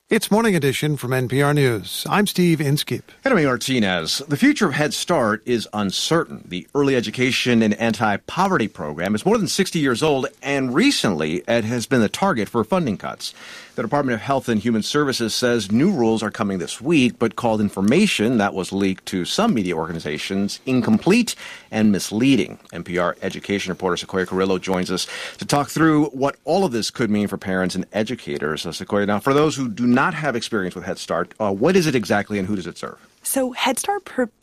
It's Morning Edition from NPR News. I'm Steve Inskeep. And I'm Martinez. The future of Head Start is uncertain. The Early Education and Anti-Poverty Program is more than 60 years old, and recently it has been the target for funding cuts. The Department of Health and Human Services says new rules are coming this week, but called information that was leaked to some media organizations incomplete and misleading. NPR education reporter Sequoia Carrillo joins us to talk through what all of this could mean for parents and educators. Sequoia, now for those who do not have experience with Head Start, what is it exactly and who does it serve? So Head Start